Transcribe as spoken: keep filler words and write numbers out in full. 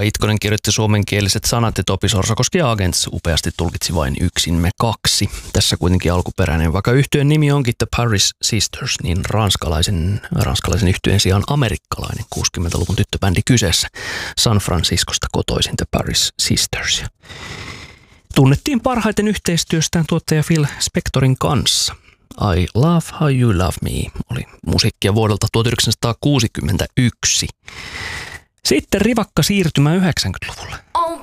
Itkonen kirjoitti suomenkieliset sanat ja Topi Sorsakoski ja Agents upeasti tulkitsi vain yksin me kaksi. Tässä kuitenkin alkuperäinen, vaikka yhtyeen nimi onkin The Paris Sisters, niin ranskalaisen, ranskalaisen yhtyeen sijaan amerikkalainen kuusikymmentäluvun tyttöbändi kyseessä. San Franciscosta kotoisin The Paris Sisters. Tunnettiin parhaiten yhteistyöstään tuottaja Phil Spectorin kanssa. I Love How You Love Me oli musiikkia vuodelta tuhatyhdeksänsataakuusikymmentäyksi. Sitten rivakka siirtymä yhdeksänkymmentäluvulle. On